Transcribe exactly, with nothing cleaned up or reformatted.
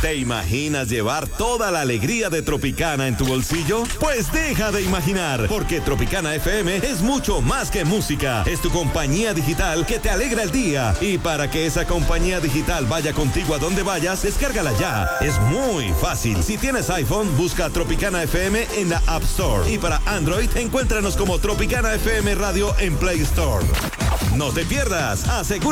¿Te imaginas llevar toda la alegría de Tropicana en tu bolsillo? Pues deja de imaginar, porque Tropicana F M es mucho más que música. Es tu compañía digital que te alegra el día. Y para que esa compañía digital vaya contigo a donde vayas, descárgala ya. Es muy fácil. Si tienes iPhone, busca Tropicana F M en la App Store. Y para Android, encuéntranos como Tropicana F M Radio en Play Store. No te pierdas. Asegura